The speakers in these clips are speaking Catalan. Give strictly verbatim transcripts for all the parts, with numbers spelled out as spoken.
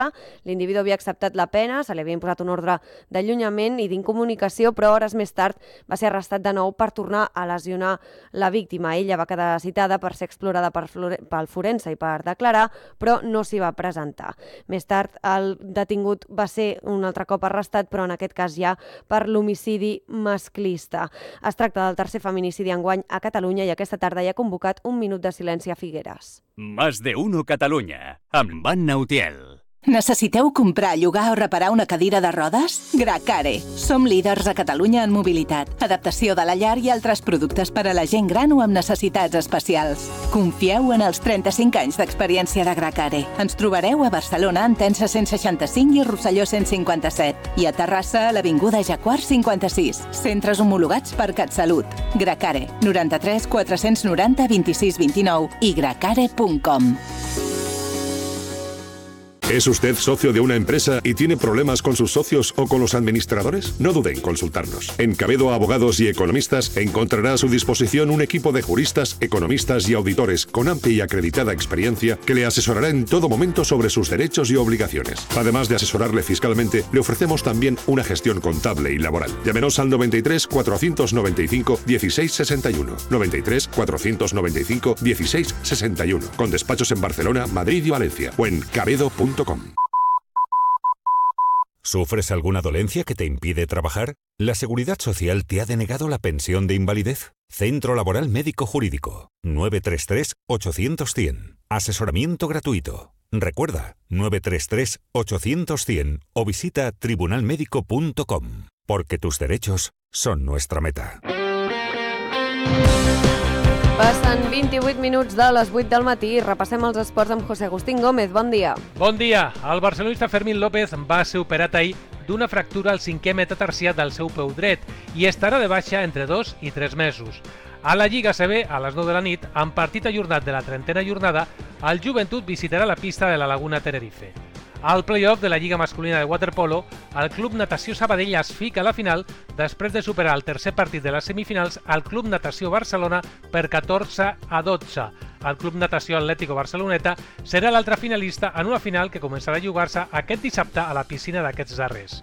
L'individu havia acceptat la pena, se li havia imposat un ordre d'allunyament i d'incomunicació, però hores més tard va ser arrestat de nou per tornar a lesionar la víctima. Ella va quedar citada per ser explorada per pel forense i per declarar, però no s'hi va presentar. Més tard, el detingut va ser un altre cop arrestat, però en aquest cas ja per l'homicidi masclista. Es tracta del tercer feminicidi enguany a Catalunya i aquesta tarda hi ha convocat un minut de silenci a Figueres. Más de uno Catalunya, amb Anna Utiel. Necessiteu comprar, llogar o reparar una cadira de rodes? Gracare. Som líders a Catalunya en mobilitat, adaptació de la llar i altres productes per a la gent gran o amb necessitats especials. Confieu en els trenta-cinc anys d'experiència de Gracare. Ens trobareu a Barcelona, Entença cent seixanta-cinc i Rosselló cent cinquanta-set. I a Terrassa, a l'Avinguda Jacquard cinquanta-sis. Centres homologats per CatSalut. Gracare. noranta-tres quatre-cents noranta vint-i-sis vint-i-nou i gracare punt com. ¿Es usted socio de una empresa y tiene problemas con sus socios o con los administradores? No dude en consultarnos. En Cabedo Abogados y Economistas encontrará a su disposición un equipo de juristas, economistas y auditores con amplia y acreditada experiencia que le asesorará en todo momento sobre sus derechos y obligaciones. Además de asesorarle fiscalmente, le ofrecemos también una gestión contable y laboral. Llámenos al noventa y tres cuatrocientos noventa y cinco dieciséis sesenta y uno. noventa y tres cuatrocientos noventa y cinco dieciséis sesenta y uno. Con despachos en Barcelona, Madrid y Valencia. O en cabedo punto com. ¿Sufres alguna dolencia que te impide trabajar? ¿La Seguridad Social te ha denegado la pensión de invalidez? Centro Laboral Médico Jurídico. nueve tres tres ochocientos cien. Asesoramiento gratuito. Recuerda, nueve tres tres ochocientos cien o visita tribunal médico punto com. Porque tus derechos son nuestra meta. Passen vint-i-vuit minuts de les vuit del matí i repassem els esports amb José Agustín Gómez. Bon dia. Bon dia. El barcelonista Fermín López va ser operat ahir d'una fractura al cinquè metatarsià del seu peu dret i estarà de baixa entre dos i tres mesos. A la Lliga A C B, a les nou de la nit, en partit ajornat de la trentena jornada, el Joventut visitarà la pista de la Laguna Tenerife. Al play-off de la Lliga Masculina de Waterpolo, el Club Natació Sabadell es fica a la final després de superar el tercer partit de les semifinals al Club Natació Barcelona per catorze a dotze. El Club Natació Atlético Barceloneta serà l'altre finalista en una final que començarà a jugar-se aquest dissabte a la piscina d'aquests darrers.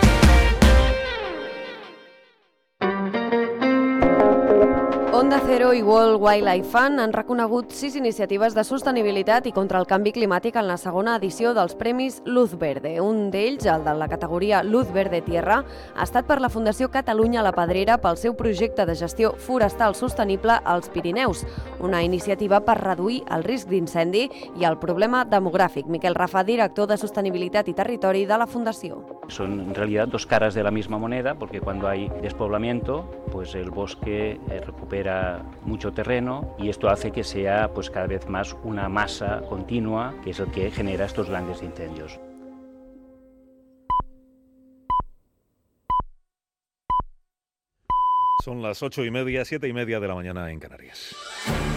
Onda Cero i World Wildlife Fund han reconegut sis iniciatives de sostenibilitat i contra el canvi climàtic en la segona edició dels Premis Luz Verde. Un d'ells, el de la categoria Luz Verde Tierra, ha estat per la Fundació Catalunya La Pedrera pel seu projecte de gestió forestal sostenible als Pirineus, una iniciativa per reduir el risc d'incendi i el problema demogràfic. Miquel Rafa, director de Sostenibilitat i Territori de la Fundació. Son en realidad dos caras de la misma moneda, porque cuando hay despoblamiento, pues el bosque recupera mucho terreno y esto hace que sea pues cada vez más una masa continua, que es el que genera estos grandes incendios. Son las ocho y media, siete y media de la mañana en Canarias.